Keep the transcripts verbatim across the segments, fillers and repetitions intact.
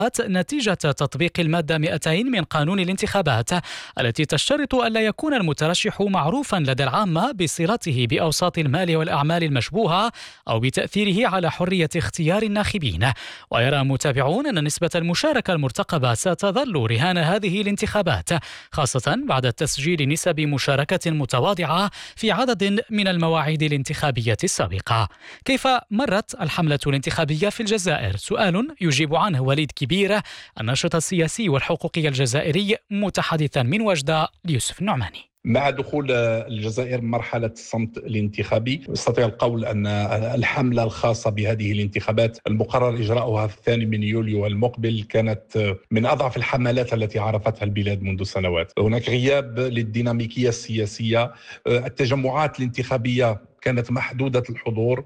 نتيجة تطبيق المادة مئتين من قانون الانتخابات التي تشترط ألا يكون المترشح معروفا لدى العامة بصلته بأوساط المال والأعمال المشبوهة أو بتأثيره على حرية اختيار الناخبين. ويرى متابعون أن نسبة المشاركة المرتقبة ستظل رهان هذه الانتخابات، خاصة بعد تسجيل نسب مشاركة متواضعة في عدد من المواعيد الانتخابية السابقة. كيف مرت الحملة الانتخابية في الجزائر؟ سؤال يجيب عنه وليد كبير، الناشط السياسي والحقوقي الجزائري، متحدثا من وجدة ليوسف النعماني. مع دخول الجزائر مرحلة الصمت الانتخابي، استطيع القول أن الحملة الخاصة بهذه الانتخابات المقرر إجراؤها في الثاني من يوليو المقبل كانت من أضعف الحملات التي عرفتها البلاد منذ سنوات. هناك غياب للديناميكية السياسية، التجمعات الانتخابية كانت محدودة الحضور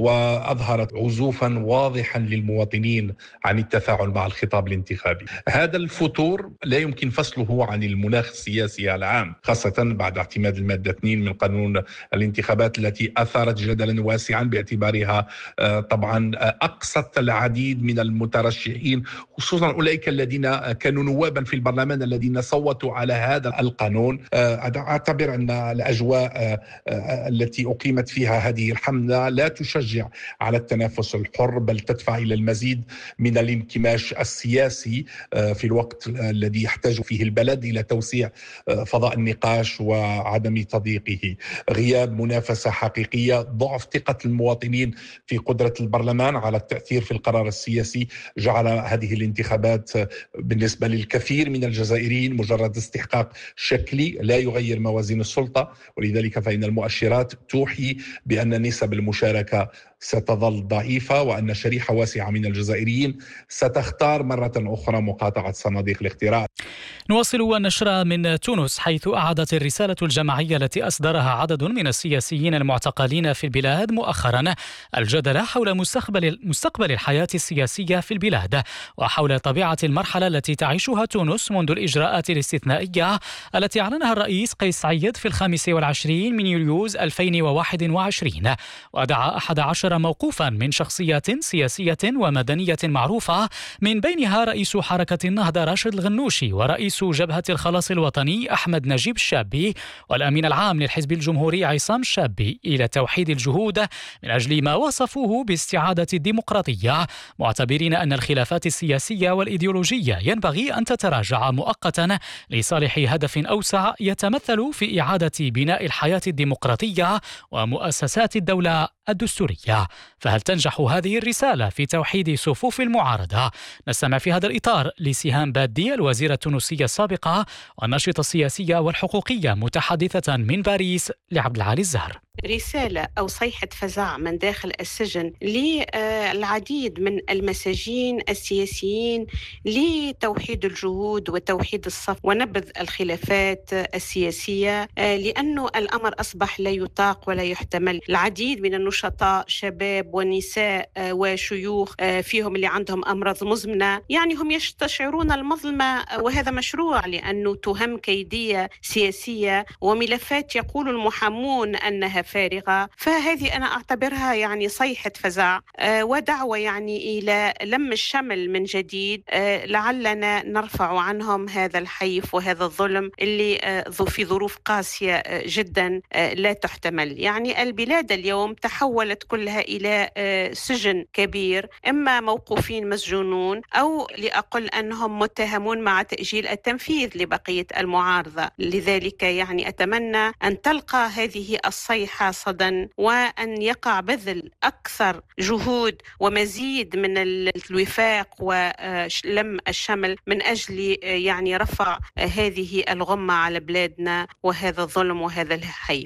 وأظهرت عزوفا واضحا للمواطنين عن التفاعل مع الخطاب الانتخابي. هذا الفتور لا يمكن فصله عن المناخ السياسي العام، خاصة بعد اعتماد المادة اثنين من قانون الانتخابات التي أثارت جدلا واسعا باعتبارها طبعا أقصت العديد من المترشحين، خصوصا أولئك الذين كانوا نوابا في البرلمان الذين صوتوا على هذا القانون. أعتبر أن الأجواء التي أقيمت فيها هذه الحملة لا تشجع على التنافس الحر، بل تدفع إلى المزيد من الانكماش السياسي في الوقت الذي يحتاج فيه البلد إلى توسيع فضاء النقاش وعدم تضييقه. غياب منافسة حقيقية، ضعف ثقة المواطنين في قدرة البرلمان على التأثير في القرار السياسي جعل هذه الانتخابات بالنسبة للكثير من الجزائريين مجرد استحقاق شكلي لا يغير موازين السلطة. ولذلك فإن المؤشرات توحي بأن نسب المشاركة ستظل ضعيفة، وأن شريحة واسعة من الجزائريين ستختار مرة أخرى مقاطعة صناديق الاقتراع. نواصل النشرة من تونس، حيث أعادت الرسالة الجماعية التي أصدرها عدد من السياسيين المعتقلين في البلاد مؤخرا الجدل حول مستقبل مستقبل الحياة السياسية في البلاد، وحول طبيعة المرحلة التي تعيشها تونس منذ الإجراءات الاستثنائية التي أعلنها الرئيس قيس سعيد في الخامس والعشرين من يوليوز ألفين وواحد وعشرين. ودعا أحد عشر موقوفا من شخصيات سياسية ومدنية معروفة، من بينها رئيس حركة النهضة راشد الغنوشي، ورئيس جبهة الخلاص الوطني أحمد نجيب الشابي، والأمين العام للحزب الجمهوري عصام الشابي، إلى توحيد الجهود من أجل ما وصفوه باستعادة الديمقراطية، معتبرين أن الخلافات السياسية والإيديولوجية ينبغي أن تتراجع مؤقتا لصالح هدف أوسع يتمثل في إعادة بناء الحياة الديمقراطية ومؤسسات الدولة الدستورية. فهل تنجح هذه الرسالة في توحيد صفوف المعارضة؟ نستمع في هذا الإطار لسهام بادي، الوزيرة التونسية السابقة والناشطة السياسية والحقوقية، متحدثة من باريس لعبد العالي الزهر. رسالة أو صيحة فزع من داخل السجن للعديد من المساجين السياسيين لتوحيد الجهود وتوحيد الصف ونبذ الخلافات السياسية، لأنه الأمر أصبح لا يطاق ولا يحتمل. العديد من النشطاء شباب ونساء وشيوخ فيهم اللي عندهم أمراض مزمنة، يعني هم يستشعرون المظلمة، وهذا مشروع لأنه تهم كيدية سياسية وملفات يقول المحامون أنها فارغة. فهذه أنا أعتبرها يعني صيحة فزع ودعوة يعني إلى لم الشمل من جديد، لعلنا نرفع عنهم هذا الحيف وهذا الظلم اللي في ظروف قاسية جدا لا تحتمل. يعني البلاد اليوم تحولت كلها إلى سجن كبير، إما موقوفين مسجونون أو لأقل أنهم متهمون مع تأجيل التنفيذ لبقية المعارضة. لذلك يعني أتمنى أن تلقى هذه الصيحة صدى، وأن يقع بذل أكثر جهود ومزيد من الوفاق ولم الشمل من أجل يعني رفع هذه الغمة على بلادنا وهذا الظلم وهذا الحيف.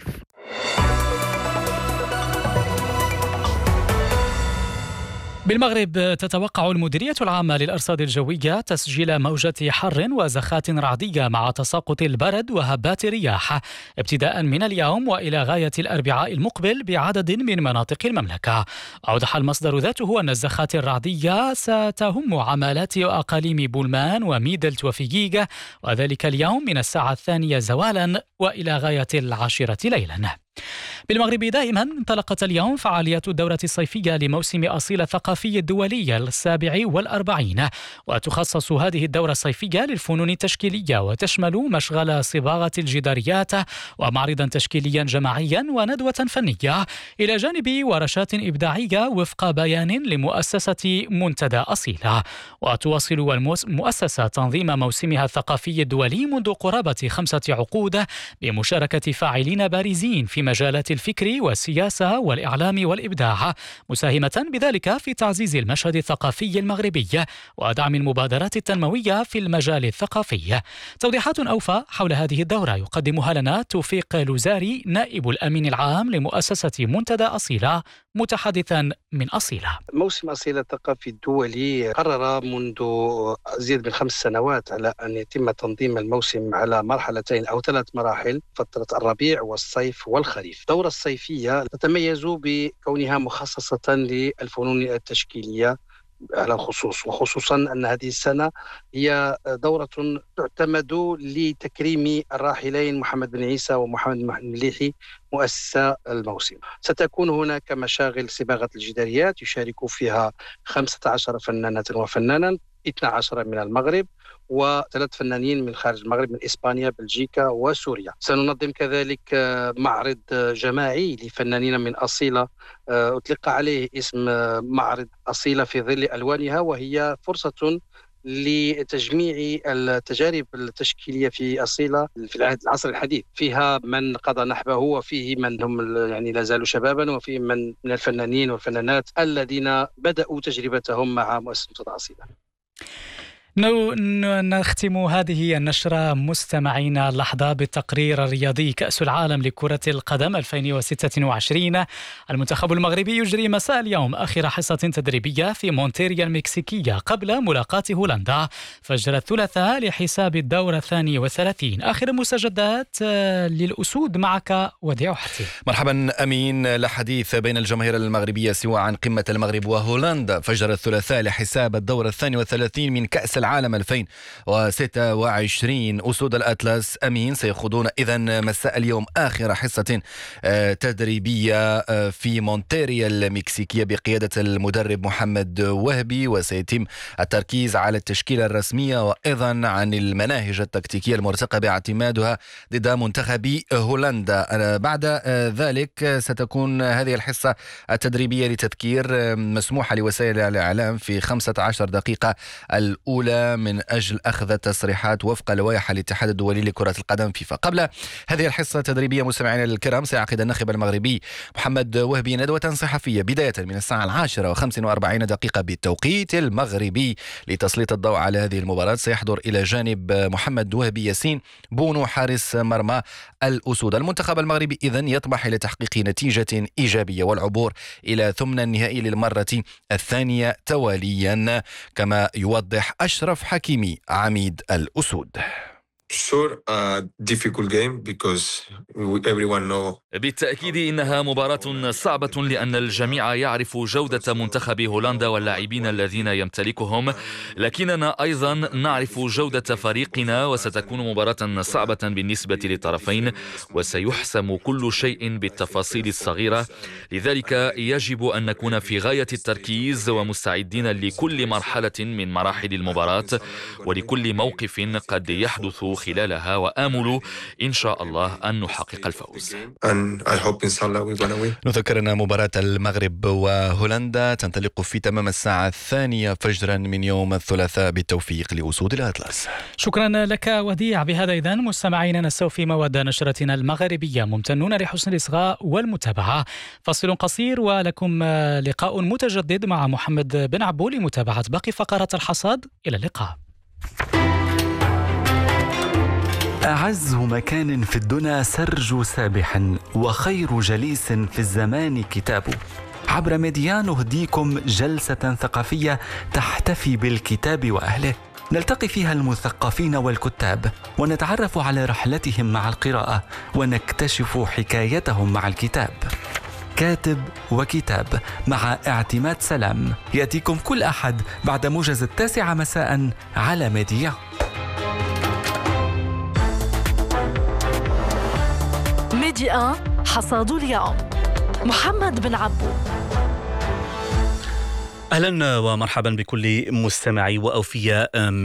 بالمغرب تتوقع المديرية العامة للأرصاد الجوية تسجيل موجة حر وزخات رعدية مع تساقط البرد وهبات الرياح ابتداء من اليوم وإلى غاية الأربعاء المقبل بعدد من مناطق المملكة. أوضح المصدر ذاته أن الزخات الرعدية ستهم عمالات وأقاليم بولمان وميدلت وفيجيغ، وذلك اليوم من الساعة الثانية زوالا وإلى غاية العاشرة ليلا. بالمغرب دائما انطلقت اليوم فعاليات الدورة الصيفية لموسم أصيل الثقافي الدولي السابع والأربعين، وتخصص هذه الدورة الصيفية للفنون التشكيلية وتشمل مشغل صباغة الجداريات ومعرضا تشكيليا جماعيا وندوة فنية إلى جانب ورشات إبداعية وفق بيان لمؤسسة منتدى أصيلة. وتواصل المؤسسة تنظيم موسمها الثقافي الدولي منذ قرابة خمسة عقود بمشاركة فاعلين بارزين في مجالات الفكر والسياسة والإعلام والإبداع، مساهمة بذلك في تعزيز المشهد الثقافي المغربي ودعم المبادرات التنموية في المجال الثقافي. توضيحات أوفى حول هذه الدورة يقدمها لنا توفيق لوزاري نائب الأمين العام لمؤسسة منتدى أصيلة متحدثا من أصيلة. موسم أصيلة الثقافي الدولي قرر منذ أزيد من خمس سنوات على أن يتم تنظيم الموسم على مرحلتين أو ثلاث مراحل، فترة الربيع والصيف والخريف. الدورة الصيفية تتميز بكونها مخصصة للفنون التشكيلية على الخصوص، وخصوصا أن هذه السنة هي دورة تعتمد لتكريم الراحلين محمد بن عيسى ومحمد المليحي مؤسسا الموسم. ستكون هناك مشاغل صباغة الجداريات يشارك فيها خمسة عشر فنانة وفنانا، اثنا عشر من المغرب وثلاث فنانين من خارج المغرب من إسبانيا بلجيكا وسوريا. سننظم كذلك معرض جماعي لفنانين من أصيلة أطلق عليه اسم معرض أصيلة في ظل ألوانها، وهي فرصة لتجميع التجارب التشكيلية في أصيلة في العهد العصر الحديث. فيها من قضى نحبه وفيه من هم يعني لا زالوا شبابا، وفيه من من الفنانين والفنانات الذين بدأوا تجربتهم مع مؤسسة أصيلة. نختم هذه النشرة مستمعينا اللحظة بالتقرير الرياضي. كأس العالم لكرة القدم ألفين وستة وعشرين، المنتخب المغربي يجري مساء اليوم آخر حصة تدريبية في مونتيريا المكسيكية قبل ملاقاة هولندا فجر الثلاثاء لحساب الدورة الثاني والثلاثين. آخر المستجدات للأسود معك وديع حتي. مرحبا أمين. لا حديث بين الجماهير المغربية سوى عن قمة المغرب وهولندا فجر الثلاثاء لحساب الدورة الثاني والثلاثين من كأس العالم ألفين وستة وعشرين. أسود الأطلس أمين سيخوضون إذن مساء اليوم آخر حصة تدريبية في مونتيريا المكسيكية بقيادة المدرب محمد وهبي، وسيتم التركيز على التشكيلة الرسمية وأيضا عن المناهج التكتيكية المرتقبة اعتمادها ضد منتخب هولندا. بعد ذلك ستكون هذه الحصة التدريبية لتذكير مسموحة لوسائل الإعلام في خمسة عشر دقيقة الأولى من أجل أخذ تصريحات وفق لوائح الاتحاد الدولي لكرة القدم فيفا. قبل هذه الحصة التدريبية مستمعينا الكرام سيعقد الناخب المغربي محمد وهبي ندوة صحفية بداية من الساعة العاشرة وخمس وأربعين دقيقة بالتوقيت المغربي لتسليط الضوء على هذه المباراة. سيحضر إلى جانب محمد وهبي ياسين بونو حارس مرمى الأسود. المنتخب المغربي إذن يطمح إلى تحقيق نتيجة إيجابية والعبور إلى ثمن النهائي للمرة الثانية تواليا، كما يوضح أشرف حكيمي عميد الأسود. Sure, a difficult game because everyone know. بالتأكيد إنها مباراة صعبة لأن الجميع يعرف جودة منتخب هولندا واللاعبين الذين يمتلكهم، لكننا أيضا نعرف جودة فريقنا، وستكون مباراة صعبة بالنسبة للطرفين وسيحسم كل شيء بالتفاصيل الصغيرة. لذلك يجب أن نكون في غاية التركيز ومستعدين لكل مرحلة من مراحل المباراة ولكل موقف قد يحدث خلالها، وآمل إن شاء الله أن نحقق الفوز. نذكر أن مباراة المغرب وهولندا تنطلق في تمام الساعة الثانية فجرا من يوم الثلاثاء بالتوفيق لأسود الأطلس. شكرا لك وديع. بهذا إذن مستمعينا نستوفي مواد نشرتنا المغربية، ممتنون لحسن الإصغاء والمتابعة. فصل قصير ولكم لقاء متجدد مع محمد بن عبو لمتابعة باقي فقرات الحصاد. إلى اللقاء. أعز مكان في الدنا سرج سابح، وخير جليس في الزمان كتاب. عبر ميديا نهديكم جلسة ثقافية تحتفي بالكتاب وأهله، نلتقي فيها المثقفين والكتاب ونتعرف على رحلتهم مع القراءة ونكتشف حكايتهم مع الكتاب. كاتب وكتاب مع اعتماد سلام يأتيكم كل أحد بعد موجز التاسعة مساء على ميديا. ميديا حصاد اليوم محمد بن عبو. أهلا ومرحبا بكل مستمعي وأوفياء